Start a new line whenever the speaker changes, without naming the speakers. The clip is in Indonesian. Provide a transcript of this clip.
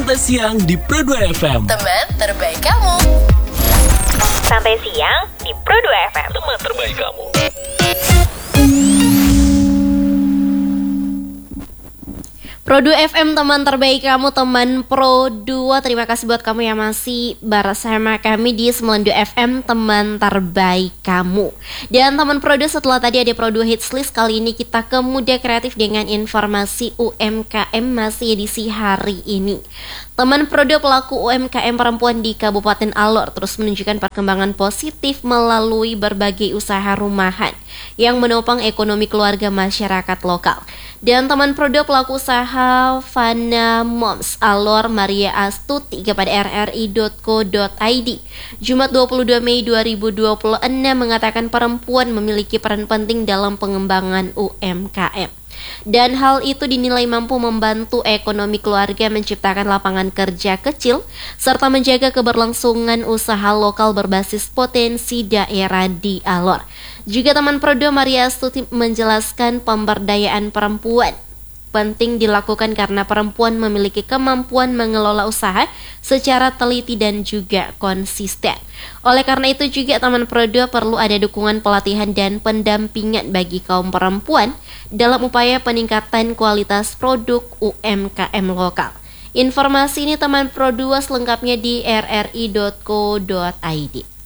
Santai Siang di Pro 2 FM.
Teman terbaik kamu.
Santai Siang di Pro 2 FM.
Teman terbaik kamu.
Pro 2 FM, teman terbaik kamu, teman Pro 2. Terima kasih buat kamu yang masih bersama kami di 92 FM, teman terbaik kamu. Dan teman Pro 2, setelah tadi ada Pro 2 Hits List, kali ini kita ke Muda Kreatif dengan informasi UMKM masih edisi hari ini. Teman Pro 2, pelaku UMKM perempuan di Kabupaten Alor terus menunjukkan perkembangan positif melalui berbagai usaha rumahan yang menopang ekonomi keluarga masyarakat lokal. Dan teman Pro 2, pelaku usaha Fana Moms Alor Maria Astuti kepada rri.co.id Jumat 22 Mei 2026 mengatakan perempuan memiliki peran penting dalam pengembangan UMKM. Dan hal itu dinilai mampu membantu ekonomi keluarga, menciptakan lapangan kerja kecil, serta menjaga keberlangsungan usaha lokal berbasis potensi daerah di Alor. Juga teman Pro 2 Maria Astuti menjelaskan pemberdayaan perempuan penting dilakukan karena perempuan memiliki kemampuan mengelola usaha secara teliti dan juga konsisten. Oleh karena itu juga teman Pro 2 perlu ada dukungan pelatihan dan pendampingan bagi kaum perempuan dalam upaya peningkatan kualitas produk UMKM lokal. Informasi ini teman Pro 2 selengkapnya di rri.co.id.